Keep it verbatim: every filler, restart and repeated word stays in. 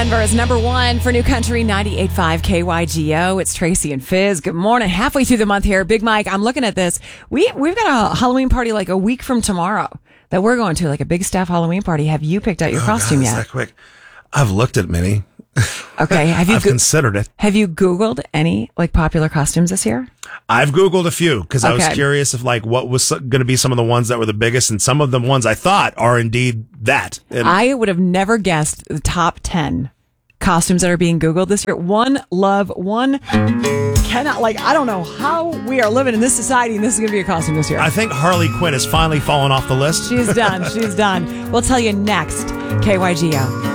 Denver's number one for New Country ninety-eight point five K Y G O. It's Tracy and Fizz. Good morning. Halfway through the month here. Big Mike, I'm looking at this. We, we've got a Halloween party like a week from tomorrow that we're going to, like a big staff Halloween party. Have you picked out your oh, costume God, yet? That quick. I've looked at many. Okay. Have you I've go- considered it. Have you Googled any like popular costumes this year? I've Googled a few because I was Okay. curious if like what was going to be some of the ones that were the biggest, and some of the ones I thought are indeed that. And I would have never guessed the top ten costumes that are being Googled this year. One love, one cannot, like, I don't know how we are living in this society and this is going to be a costume this year. I think Harley Quinn has finally fallen off the list. She's done. She's done. We'll tell you next. K Y G O.